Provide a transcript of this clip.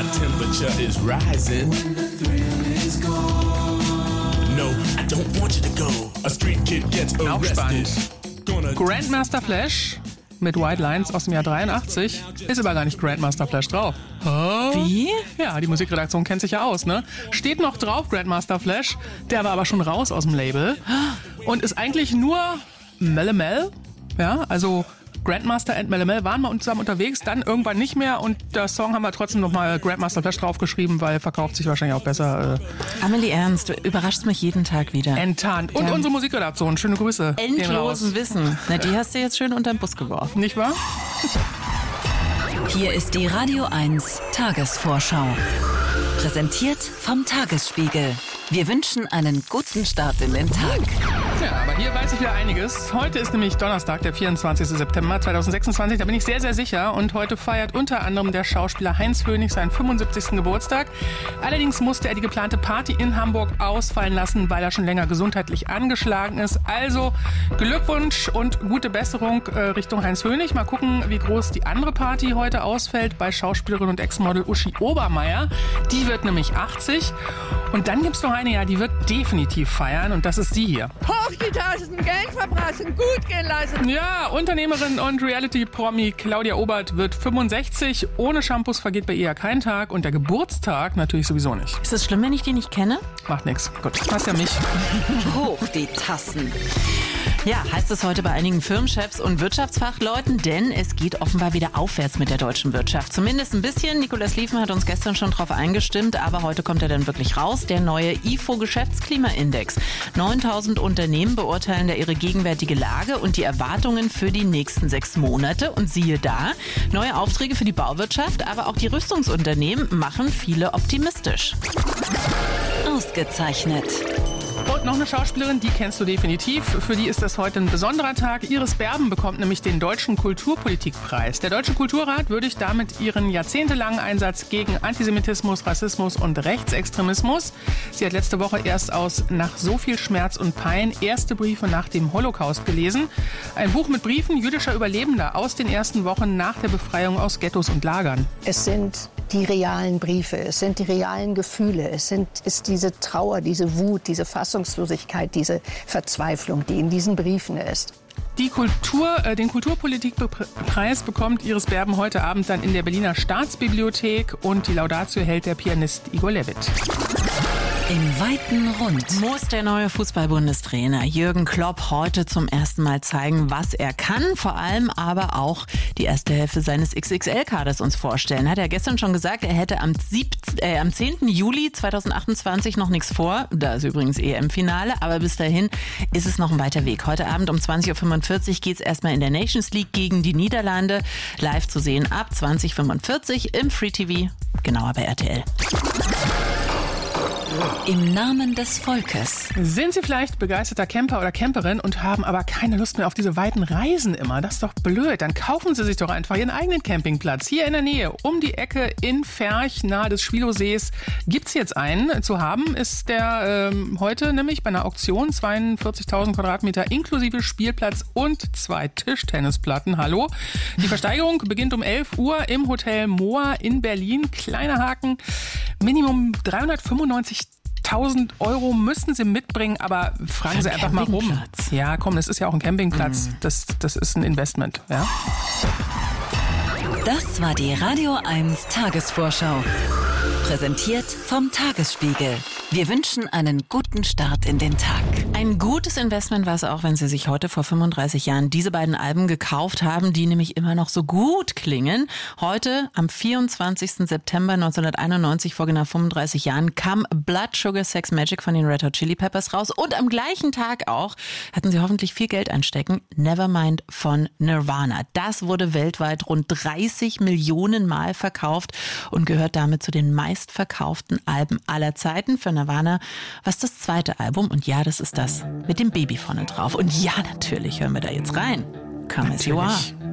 temperature is rising. When the thrill is gone. No, I don't want you to go. A street kid gets arrested. Grandmaster Flash mit White Lines aus dem Jahr 83 ist aber gar nicht Grandmaster Flash drauf. Wie? Ja, die Musikredaktion kennt sich ja aus, ne? Steht noch drauf Grandmaster Flash, der war aber schon raus aus dem Label und ist eigentlich nur Melle Mel, ja, also Grandmaster and Melle Mel waren mal zusammen unterwegs, dann irgendwann nicht mehr und der Song haben wir trotzdem nochmal Grandmaster Flash draufgeschrieben, weil verkauft sich wahrscheinlich auch besser. Amelie Ernst, du überraschst mich jeden Tag wieder. Enttarnt. Und unsere Musikredaktion, schöne Grüße. Endlosen Wissen. Na, die hast du jetzt schön unter den Bus geworfen. Nicht wahr? Hier ist die Radio 1 Tagesvorschau. Präsentiert vom Tagesspiegel. Wir wünschen einen guten Start in den Tag. Ja, aber hier weiß ich wieder einiges. Heute ist nämlich Donnerstag, der 24. September 2026. Da bin ich sehr, sehr sicher. Und heute feiert unter anderem der Schauspieler Heinz Hönig seinen 75. Geburtstag. Allerdings musste er die geplante Party in Hamburg ausfallen lassen, weil er schon länger gesundheitlich angeschlagen ist. Also Glückwunsch und gute Besserung Richtung Heinz Hönig. Mal gucken, wie groß die andere Party heute ausfällt bei Schauspielerin und Ex-Model Uschi Obermeier. Die wird nämlich 80. Und dann gibt's noch eine, ja, die wird definitiv feiern. Und das ist sie hier. Hoch die Taschen, Geld verbrechen, gut gehen lassen. Ja, Unternehmerin und Reality-Promi Claudia Obert wird 65. Ohne Shampoos vergeht bei ihr kein Tag und der Geburtstag natürlich sowieso nicht. Ist das schlimm, wenn ich die nicht kenne? Macht nix. Gut, passt ja mich. Hoch die Tassen. Ja, heißt es heute bei einigen Firmenchefs und Wirtschaftsfachleuten, denn es geht offenbar wieder aufwärts mit der deutschen Wirtschaft. Zumindest ein bisschen. Nikolaus Liefmann hat uns gestern schon drauf eingestimmt, aber heute kommt er dann wirklich raus. Der neue IFO-Geschäftsklimaindex. 9000 Unternehmen beurteilen da ihre gegenwärtige Lage und die Erwartungen für die nächsten 6 Monate. Und siehe da, neue Aufträge für die Bauwirtschaft, aber auch die Rüstungsunternehmen machen viele optimistisch. Ausgezeichnet. Und noch eine Schauspielerin, die kennst du definitiv. Für die ist das heute ein besonderer Tag. Iris Berben bekommt nämlich den Deutschen Kulturpolitikpreis. Der Deutsche Kulturrat würdigt damit ihren jahrzehntelangen Einsatz gegen Antisemitismus, Rassismus und Rechtsextremismus. Sie hat letzte Woche erst aus Nach so viel Schmerz und Pein erste Briefe nach dem Holocaust gelesen. Ein Buch mit Briefen jüdischer Überlebender aus den ersten Wochen nach der Befreiung aus Ghettos und Lagern. Es sind die realen Briefe, es sind die realen Gefühle, ist diese Trauer, diese Wut, diese Fassungslosigkeit, diese Verzweiflung, die in diesen Briefen ist. Den Kulturpolitikpreis bekommt Iris Berben heute Abend dann in der Berliner Staatsbibliothek und die Laudatio hält der Pianist Igor Levit. Im weiten Rund. Muss der neue Fußball-Bundestrainer Jürgen Klopp heute zum ersten Mal zeigen, was er kann, vor allem aber auch die erste Hälfte seines XXL-Kaders uns vorstellen. Hat er gestern schon gesagt, er hätte am 10. Juli 2028 noch nichts vor. Da ist übrigens EM-Finale, aber bis dahin ist es noch ein weiter Weg. Heute Abend um 20.45 Uhr geht es erstmal in der Nations League gegen die Niederlande. Live zu sehen ab 20.45 Uhr im Free TV, genauer bei RTL. Im Namen des Volkes. Sind Sie vielleicht begeisterter Camper oder Camperin und haben aber keine Lust mehr auf diese weiten Reisen immer? Das ist doch blöd. Dann kaufen Sie sich doch einfach Ihren eigenen Campingplatz. Hier in der Nähe, um die Ecke in Ferch, nahe des Schwilowsees, gibt es jetzt einen. Zu haben ist der heute nämlich bei einer Auktion 42.000 Quadratmeter inklusive Spielplatz und 2 Tischtennisplatten. Hallo. Die Versteigerung beginnt um 11 Uhr im Hotel Moa in Berlin. Kleiner Haken. Minimum 395.000 € müssen Sie mitbringen, aber fragen Sie einfach mal rum. Ja, komm, das ist ja auch ein Campingplatz. Das ist ein Investment. Ja? Das war die Radio 1 Tagesvorschau. Präsentiert vom Tagesspiegel. Wir wünschen einen guten Start in den Tag. Ein gutes Investment war es auch, wenn Sie sich heute vor 35 Jahren diese beiden Alben gekauft haben, die nämlich immer noch so gut klingen. Heute, am 24. September 1991, vor genau 35 Jahren, kam Blood Sugar Sex Magic von den Red Hot Chili Peppers raus. Und am gleichen Tag auch hatten Sie hoffentlich viel Geld einstecken. Nevermind von Nirvana. Das wurde weltweit rund 30 Millionen Mal verkauft und gehört damit zu den meistverkauften Alben aller Zeiten. Für Nirvana war es das zweite Album und ja, das ist das mit dem Baby vorne drauf. Und ja, natürlich hören wir da jetzt rein. Come as you are.